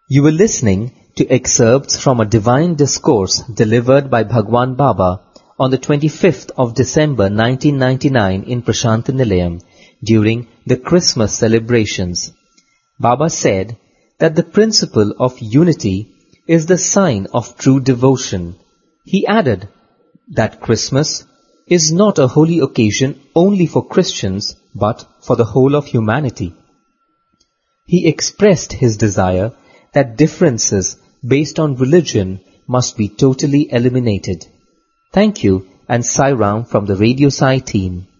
You were listening to excerpts from a divine discourse delivered by Bhagwan Baba on the 25th of December 1999 in Prashantinilayam during the Christmas celebrations. Baba said that the principle of unity is the sign of true devotion. He added that Christmas is not a holy occasion only for Christians but for the whole of humanity. He expressed his desire that differences based on religion must be totally eliminated. Thank you and Sai Ram from the Radio Sai team.